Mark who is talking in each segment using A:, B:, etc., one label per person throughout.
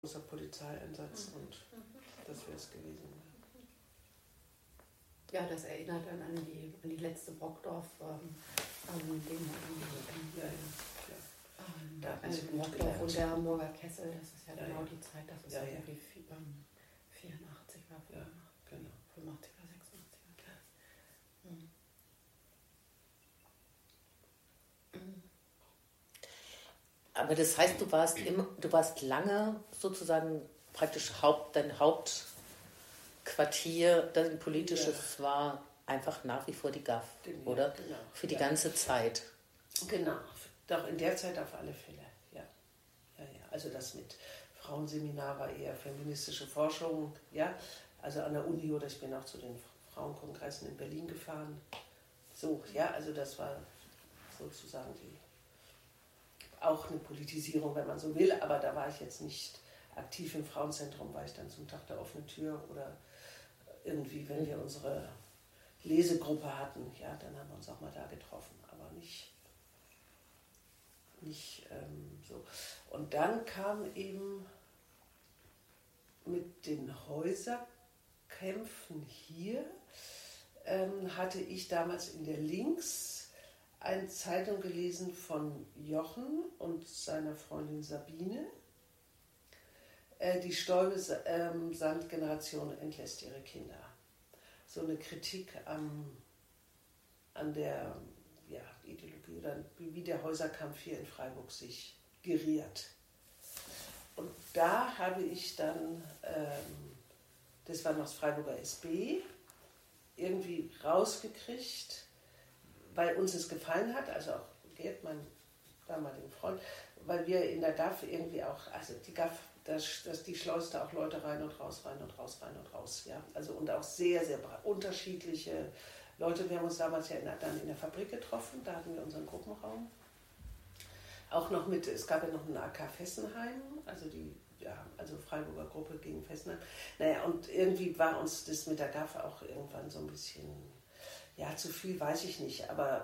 A: großer Polizeieinsatz und das wäre es gewesen.
B: Ja, das erinnert dann an die letzte Brockdorf-Ding. Brockdorf und der Hamburger Kessel, das ist ja genau die Zeit, das ist irgendwie 84 war, 85,
A: genau.
B: 85 oder 86.
C: Aber das heißt, du warst lange sozusagen praktisch dein Hauptquartier, dein politisches war einfach nach wie vor die GAF, oder?
A: Genau.
C: Für die ganze Zeit.
A: Genau, doch in der Zeit auf alle Fälle, ja. Also das mit Frauenseminar war eher feministische Forschung, ja. Also an der Uni oder ich bin auch zu den Frauenkongressen in Berlin gefahren. So, ja, also das war sozusagen auch eine Politisierung, wenn man so will, aber da war ich jetzt nicht aktiv im Frauenzentrum, war ich dann zum Tag der offenen Tür oder irgendwie, wenn wir unsere Lesegruppe hatten, ja, dann haben wir uns auch mal da getroffen, aber nicht so. Und dann kam eben mit den Häuserkämpfen hier, hatte ich damals in der Links eine Zeitung gelesen von Jochen und seiner Freundin Sabine. Die Stäube-Sand-Generation entlässt ihre Kinder. So eine Kritik an der Ideologie oder wie der Häuserkampf hier in Freiburg sich geriert. Und da habe ich dann, das war noch das Freiburger SB, irgendwie rausgekriegt, weil uns es gefallen hat, also auch Gerd, mein damaligen Freund, weil wir in der GAF irgendwie auch, also die GAF, die schleust da auch Leute rein und raus, rein und raus, rein und raus, ja, also und auch sehr, sehr unterschiedliche Leute. Wir haben uns damals ja dann in der Fabrik getroffen, da hatten wir unseren Gruppenraum. Auch noch es gab ja noch eine AK Fessenheim, also Freiburger Gruppe gegen Fessenheim. Naja, und irgendwie war uns das mit der GAF auch irgendwann so ein bisschen, ja, zu viel weiß ich nicht, aber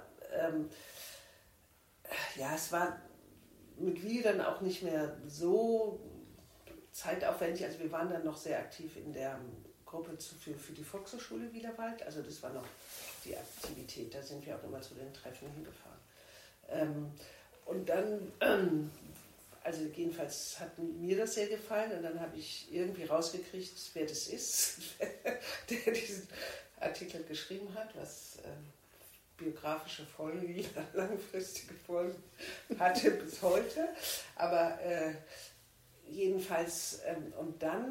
A: es war mit Wildern auch nicht mehr so zeitaufwendig, also wir waren dann noch sehr aktiv in der Gruppe für die Volkshochschule Wielerwald, also das war noch die Aktivität, da sind wir auch immer zu den Treffen hingefahren. Und dann, also jedenfalls hat mir das sehr gefallen und dann habe ich irgendwie rausgekriegt, wer das ist, der diesen Artikel geschrieben hat, was biografische Folgen, langfristige Folgen hatte bis heute. Aber jedenfalls, und dann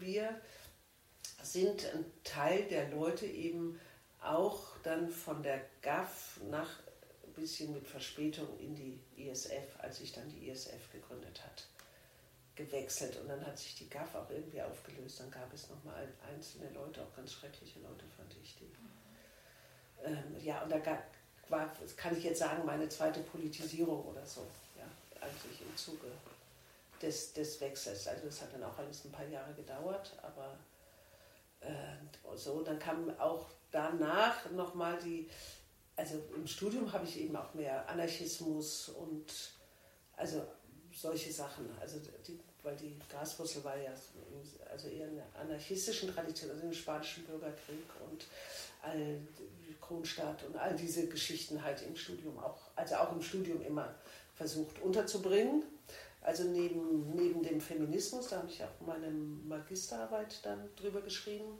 A: sind ein Teil der Leute eben auch dann von der GAF nach ein bisschen mit Verspätung in die ISF, als sich dann die ISF gegründet hat, gewechselt. Und dann hat sich die GAF auch irgendwie aufgelöst. Dann gab es nochmal einzelne Leute, auch ganz schreckliche Leute, fand ich die. Und da war, kann ich jetzt sagen, meine zweite Politisierung oder so, ja, eigentlich im Zuge des Wechsels. Also das hat dann auch alles ein paar Jahre gedauert, aber so, dann kam auch danach nochmal also im Studium habe ich eben auch mehr Anarchismus und also solche Sachen, also weil die Graswurzel war ja also eher in der anarchistischen Tradition, also im Spanischen Bürgerkrieg und Kronstadt und all diese Geschichten halt im Studium auch im Studium immer versucht unterzubringen. Also neben dem Feminismus, da habe ich auch meine Magisterarbeit dann drüber geschrieben,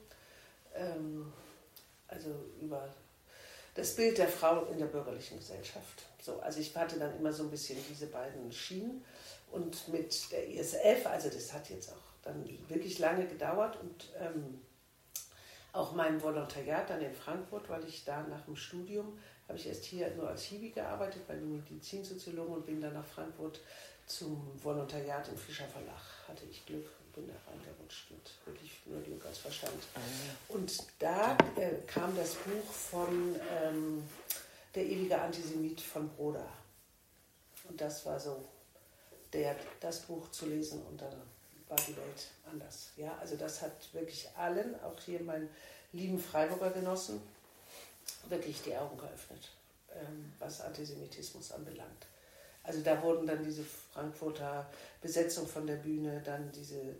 A: also über das Bild der Frau in der bürgerlichen Gesellschaft. So, also ich hatte dann immer so ein bisschen diese beiden Schienen und mit der ISF, also das hat jetzt auch dann wirklich lange gedauert und auch mein Volontariat dann in Frankfurt, weil ich da nach dem Studium, habe ich erst hier nur als Hiwi gearbeitet, bei den Medizinsoziologen und bin dann nach Frankfurt zum Volontariat im Fischer Verlag. Hatte ich Glück, bin da reingerutscht mit wirklich nur Glück als Verstand. Und da kam das Buch von Der ewige Antisemit von Broda. Und das war so, das Buch zu lesen und dann war die Welt anders. Ja, also das hat wirklich allen, auch hier meinen lieben Freiburger Genossen, wirklich die Augen geöffnet, was Antisemitismus anbelangt. Also da wurden dann diese Frankfurter Besetzung von der Bühne, dann diese